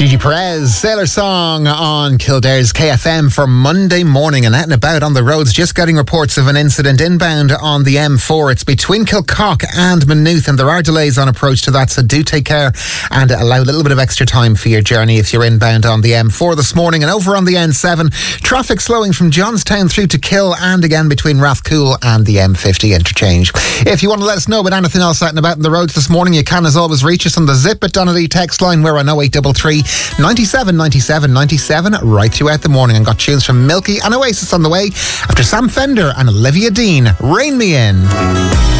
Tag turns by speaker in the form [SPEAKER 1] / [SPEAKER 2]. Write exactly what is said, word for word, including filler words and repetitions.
[SPEAKER 1] Gigi Perez, Sailor Song on Kildare's K F M for Monday morning, and out and about on the roads, just getting reports of an incident inbound on the M four. It's between Kilcock and Maynooth, and there are delays on approach to that, so do take care and allow a little bit of extra time for your journey if you're inbound on the M four this morning. And over on the N seven, traffic slowing from Johnstown through to Kill, and again between Rathcoole and the M fifty interchange. If you want to let us know about anything else out and about on the roads this morning, you can as always reach us on the Zip at Donnelly text line. We're on oh eight three three, ninety-seven, ninety-seven, ninety-seven right throughout the morning, and got tunes from Milky and Oasis on the way after Sam Fender and Olivia Dean. Rain Me In.